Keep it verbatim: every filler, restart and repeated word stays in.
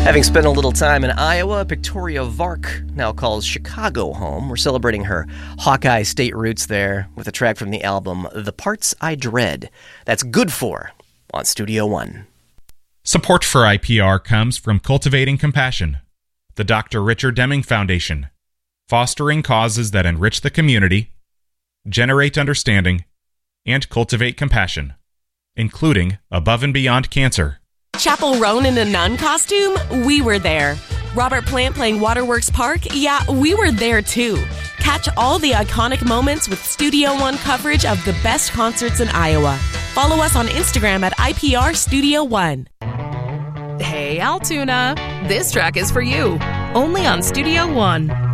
Having spent a little time in Iowa, Victoria Vark now calls Chicago home. We're celebrating her Hawkeye State roots there with a track from the album The Parts I Dread. That's Good For on Studio One. Support for I P R comes from Cultivating Compassion, the Doctor Richard Deming Foundation, fostering causes that enrich the community, generate understanding, and cultivate compassion, including Above and Beyond Cancer. Chapel Roan in a nun costume? We were there. Robert Plant playing Waterworks Park? Yeah, we were there too. Catch all the iconic moments with Studio One coverage of the best concerts in Iowa. Follow us on Instagram at I P R Studio One. Hey, Altoona, this track is for you, only on Studio One.